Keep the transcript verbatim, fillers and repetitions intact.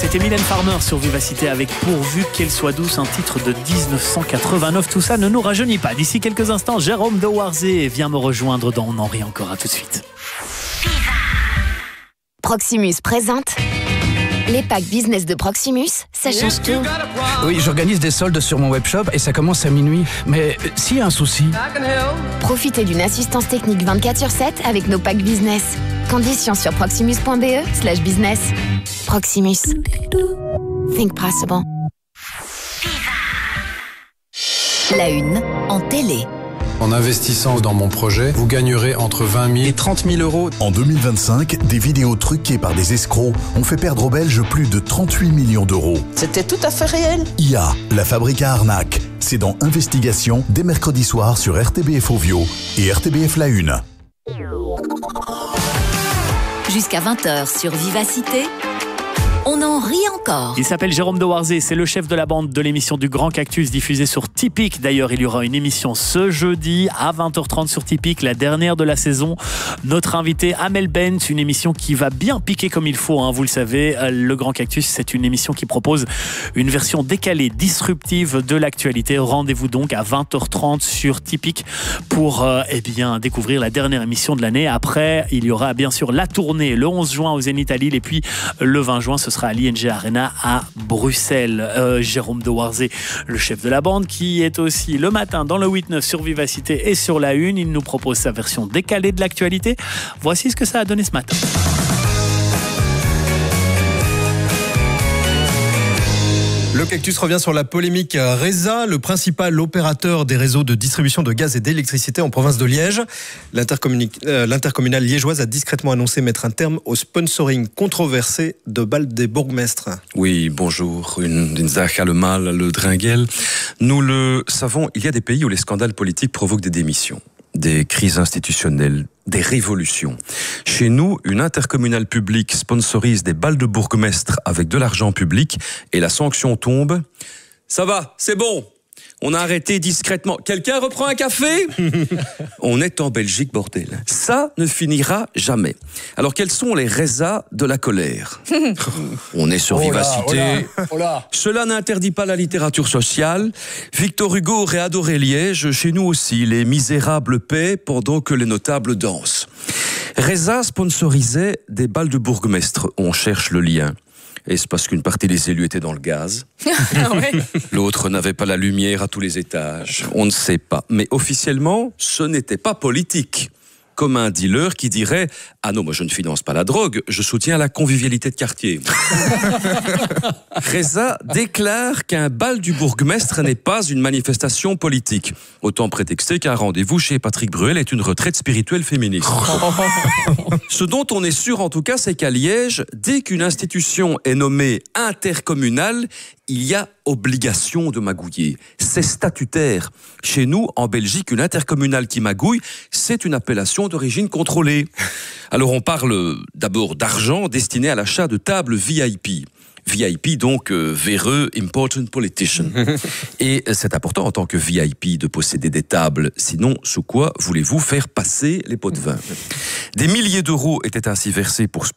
C'était Mylène Farmer sur Vivacité avec Pourvu qu'elle soit douce, un titre de dix-neuf cent quatre-vingt-neuf. Tout ça ne nous rajeunit pas. D'ici quelques instants, Jérôme de Warzé vient me rejoindre dans On en rit encore. À tout de suite. Proximus présente les packs business de Proximus, ça change tout. Oui, j'organise des soldes sur mon webshop et ça commence à minuit. Mais s'il y a un souci... Profitez d'une assistance technique vingt-quatre sur sept avec nos packs business. Conditions sur proximus.be slash business. Proximus. Think possible. La une en télé. En investissant dans mon projet, vous gagnerez entre vingt mille Et trente mille euros. En deux mille vingt-cinq, des vidéos truquées par des escrocs ont fait perdre aux Belges plus de trente-huit millions d'euros. C'était tout à fait réel. I A, la fabrique à arnaque. C'est dans Investigation, dès mercredi soir sur R T B F Ovio et R T B F La Une. Jusqu'à vingt heures sur Vivacité, on en rit encore. Il s'appelle Jérôme de Warzé, c'est le chef de la bande de l'émission du Grand Cactus diffusée sur Tipeee. D'ailleurs, il y aura une émission ce jeudi à vingt heures trente sur Tipeee, la dernière de la saison. Notre invité Amel Bent, une émission qui va bien piquer comme il faut, hein, vous le savez. Le Grand Cactus, c'est une émission qui propose une version décalée, disruptive de l'actualité. Rendez-vous donc à vingt heures trente sur Tipeee pour euh, eh bien, découvrir la dernière émission de l'année. Après, il y aura bien sûr la tournée le onze juin au Zénith à Lille et puis le vingt juin, ce sera à l'I N G Arena à Bruxelles. Euh, Jérôme de Warzé, le chef de la bande, qui est aussi le matin dans le huit neuf sur Vivacité et sur La Une. Il nous propose sa version décalée de l'actualité. Voici ce que ça a donné ce matin. Le Cactus revient sur la polémique Reza, le principal opérateur des réseaux de distribution de gaz et d'électricité en province de Liège. Euh, L'intercommunale liégeoise a discrètement annoncé mettre un terme au sponsoring controversé de Bal des bourgmestres. Oui, bonjour, une, une zache a le mal, le dringuel. Nous le savons, il y a des pays où les scandales politiques provoquent des démissions, des crises institutionnelles, des révolutions. Chez nous, une intercommunale publique sponsorise des bals de bourgmestre avec de l'argent public et la sanction tombe. Ça va, c'est bon. On a arrêté discrètement. Quelqu'un reprend un café ? On est en Belgique, bordel. Ça ne finira jamais. Alors, quels sont les résas de la colère ? On est sur Oh là, Vivacité. oh là, oh là. Cela n'interdit pas la littérature sociale. Victor Hugo aurait adoré Liège. Chez nous aussi, les misérables paient pendant que les notables dansent. Reza sponsorisait des bals de bourgmestre. On cherche le lien. Est-ce parce qu'une partie des élus étaient dans le gaz ? Ouais. L'autre n'avait pas la lumière à tous les étages. On ne sait pas. Mais officiellement, ce n'était pas politique. Comme un dealer qui dirait « Ah non, moi je ne finance pas la drogue, je soutiens la convivialité de quartier. » Reza déclare qu'un bal du bourgmestre n'est pas une manifestation politique. Autant prétexter qu'un rendez-vous chez Patrick Bruel est une retraite spirituelle féministe. Ce dont on est sûr en tout cas, c'est qu'à Liège, dès qu'une institution est nommée intercommunale, il y a obligation de magouiller. C'est statutaire. Chez nous, en Belgique, une intercommunale qui magouille, c'est une appellation d'origine contrôlée. Alors on parle d'abord d'argent destiné à l'achat de tables V I P. V I P, donc euh, véreux, important politician. Et c'est important en tant que V I P de posséder des tables. Sinon, sous quoi voulez-vous faire passer les pots de vin ? Des milliers d'euros étaient ainsi versés pour